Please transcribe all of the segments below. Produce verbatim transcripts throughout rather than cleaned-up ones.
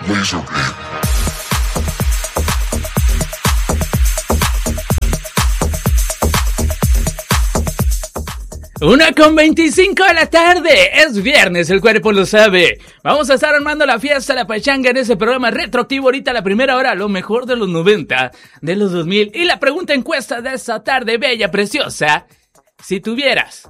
Laserbeam. Una con veinticinco de la tarde, es viernes, el cuerpo lo sabe. Vamos a estar armando la fiesta, la pachanga en ese programa retroactivo ahorita a la primera hora, lo mejor de los noventa, de los dos mil. Y la pregunta encuesta de esta tarde bella, preciosa, si tuvieras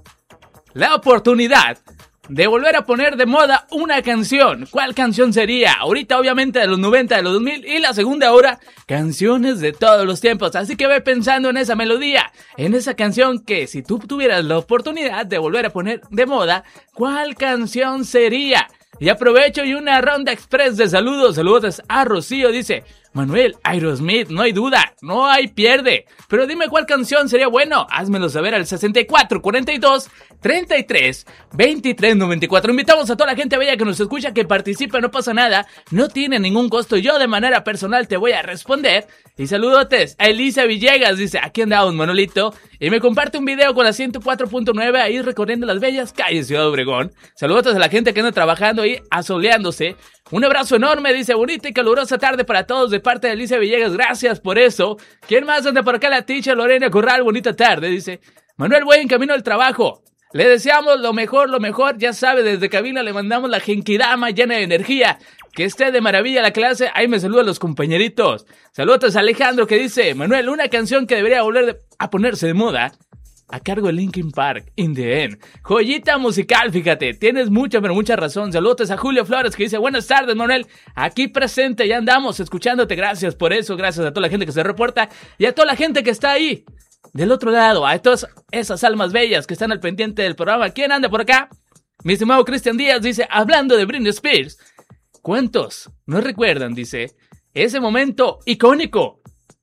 la oportunidad de volver a poner de moda una canción, ¿cuál canción sería? Ahorita obviamente de los noventa, de los dos mil, y la segunda hora, canciones de todos los tiempos. Así que ve pensando en esa melodía, en esa canción que si tú tuvieras la oportunidad de volver a poner de moda, ¿cuál canción sería? Y aprovecho y una ronda express de saludos, saludos a Rocío, dice: Manuel, Aerosmith, no hay duda, no hay pierde. Pero dime cuál canción sería bueno, házmelo saber al sesenta y cuatro, cuarenta y dos, treinta y tres, veintitrés, noventa y cuatro. Invitamos a toda la gente bella que nos escucha que participe, no pasa nada, no tiene ningún costo. Yo de manera personal te voy a responder. Y saludotes a Elisa Villegas, dice: aquí andamos, Manolito. Y me comparte un video con la ciento cuatro punto nueve ahí recorriendo las bellas calles de Ciudad Obregón. Saludos a la gente que anda trabajando ahí, asoleándose. Un abrazo enorme, dice: bonita y calurosa tarde para todos de parte de Alicia Villegas, gracias por eso. ¿Quién más anda por acá? La teacher Lorena Corral, bonita tarde, dice: Manuel, voy en camino al trabajo. Le deseamos lo mejor, lo mejor, ya sabe, desde cabina le mandamos la genkidama llena de energía. Que esté de maravilla la clase, ahí me saludan los compañeritos. Saludos a Alejandro que dice: Manuel, una canción que debería volver de, a ponerse de moda, a cargo de Linkin Park, In The End. Joyita musical, fíjate, tienes mucha, pero mucha razón. Saludos a Julio Flores que dice: buenas tardes, Manuel, aquí presente, ya andamos escuchándote, gracias por eso, gracias a toda la gente que se reporta y a toda la gente que está ahí, del otro lado, a todas esas almas bellas que están al pendiente del programa. ¿Quién anda por acá? Mi estimado Cristian Díaz dice: hablando de Britney Spears, ¿cuántos no recuerdan, dice, ese momento icónico,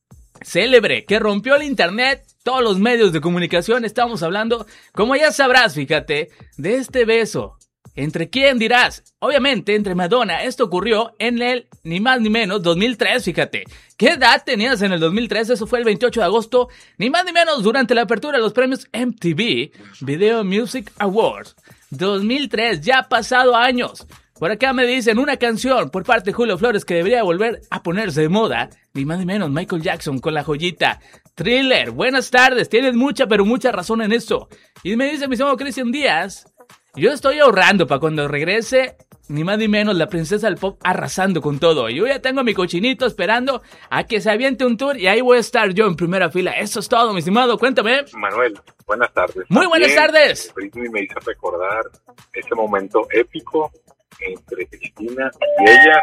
célebre, que rompió el internet, todos los medios de comunicación? Estamos hablando, como ya sabrás, fíjate, de este beso. ¿Entre quién dirás? Obviamente, entre Madonna. Esto ocurrió en el, ni más ni menos, dos mil tres, fíjate. ¿Qué edad tenías en el dos mil tres? Eso fue el veintiocho de agosto, ni más ni menos, durante la apertura de los premios M T V Video Music Awards. dos mil tres, ya ha pasado años. Por acá me dicen una canción por parte de Julio Flores que debería volver a ponerse de moda, ni más ni menos, Michael Jackson con la joyita Thriller. Buenas tardes, tienes mucha pero mucha razón en eso. Y me dice mi señor Cristian Díaz: yo estoy ahorrando para cuando regrese, ni más ni menos, la princesa del pop arrasando con todo. Yo ya tengo a mi cochinito esperando a que se aviente un tour y ahí voy a estar yo en primera fila. Eso es todo, mi estimado, cuéntame. Manuel, buenas tardes. Muy buenas También, tardes. Britney me hizo recordar ese momento épico entre Cristina y ella.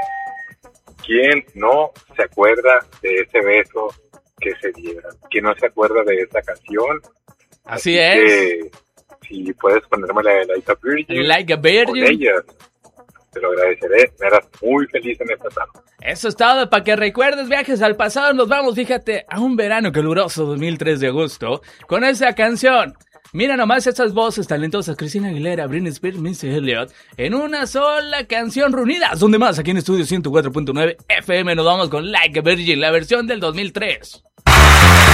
¿Quién no se acuerda de ese beso que se dieron? ¿Quién no se acuerda de esa canción? Así, Así es. Que, si puedes ponerme la de Like a Virgin, like a Virgin. Con ellas, te lo agradeceré. Me harás muy feliz en esta tarde. Eso es todo, para que recuerdes viajes al pasado. Nos vamos, fíjate, a un verano caluroso dos mil tres de agosto con esa canción. Mira nomás esas voces talentosas, Cristina Aguilera, Britney Spears, Missy Elliott, en una sola canción reunidas. ¿Dónde más? Aquí en Estudio ciento cuatro punto nueve F M nos vamos con Like a Virgin, la versión del dos mil tres.